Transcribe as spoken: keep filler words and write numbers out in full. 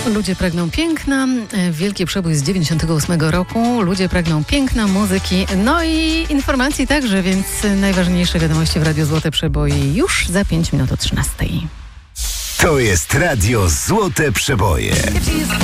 Ludzie pragną piękna. Wielki przebój z dziewięćdziesiątego ósmego roku. Ludzie pragną piękna, muzyki, no i informacji także, więc najważniejsze wiadomości w Radiu Złote Przeboje już za pięć minut o trzynastej. To jest Radio Złote Przeboje.